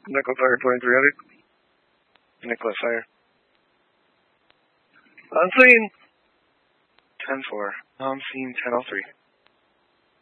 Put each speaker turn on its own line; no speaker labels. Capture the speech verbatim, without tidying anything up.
Nicholas fire twenty-three hundred. Nicholas fire. On scene. ten four. On scene ten oh three.